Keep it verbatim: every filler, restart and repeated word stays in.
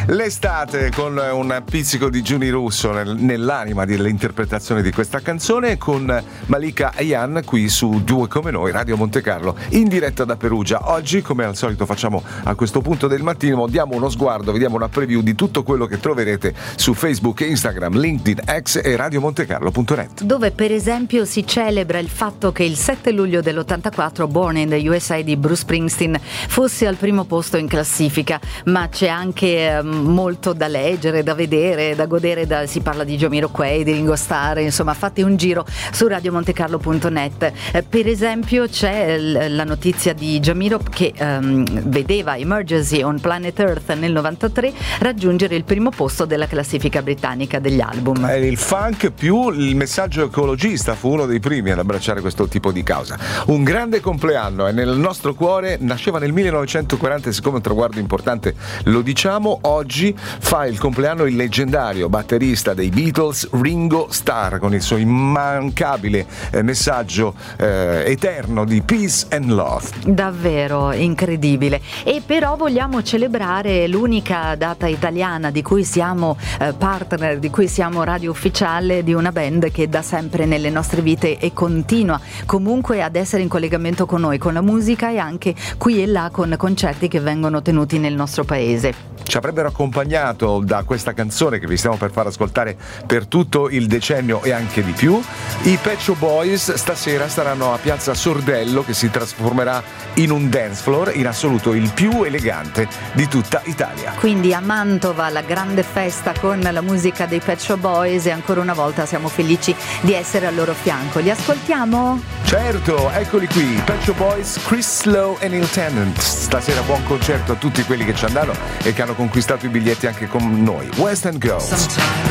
l'estate con un pizzico di Giuni Russo nel, nell'anima dell'interpretazione di questa canzone, con Malika Ayan qui su Due Come Noi, Radio Monte Carlo, in diretta da Perugia. Oggi, come al solito facciamo a questo punto del mattino, diamo uno sguardo, vediamo una preview di tutto quello che troverete su Facebook, Instagram, LinkedIn, X e radiomontecarlo punto net, dove per esempio si celebra il fatto che il sette luglio dell'ottantaquattro Born in the U S A di Bruce Springsteen fosse al primo posto in classifica, ma c'è anche eh, molto da leggere, da vedere, da godere, da, si parla di Jamiroquai, di Ringo Starr, insomma fate un giro su radiomontecarlo punto net. Eh, per esempio c'è l- la notizia di Jamiro che ehm, vedeva Emergency on Planet Earth nel novantatré raggiungere il primo posto della classifica britannica degli album. Eh, il funk più il messaggio ecologista fu uno dei primi ad abbracciare questo tipo di causa. Un grande compleanno e nel nostro cuore, nasceva nel millenovecentoquaranta, siccome è un traguardo importante lo diciamo, oggi fa il compleanno il leggendario batterista dei Beatles Ringo Starr, con il suo immancabile eh, messaggio eh, eterno di peace and love. Davvero incredibile. E però vogliamo celebrare l'unica data italiana di cui siamo eh, partner, di cui siamo radio ufficiale di una band che da sempre nelle nostre vite e continua comunque ad essere in collegamento con noi, con la musica e anche qui e là con concerti che vengono tenuti nel nostro paese. Ci avrebbero accompagnato da questa canzone che vi stiamo per far ascoltare per tutto il decennio e anche di più. I Pet Shop Boys stasera saranno a Piazza Sordello, che si trasformerà in un dance floor in assoluto il più elegante di tutta Italia. Quindi a Mantova la grande festa con la musica dei Pet Shop Boys e ancora una volta siamo felici di essere al loro fianco. Li ascoltiamo? Certo, eccoli qui, Pet Shop Boys, Chris Lowe e Neil Tennant. Stasera buon concerto a tutti quelli che ci andranno e che hanno conquistato i biglietti anche con noi. West End Girls.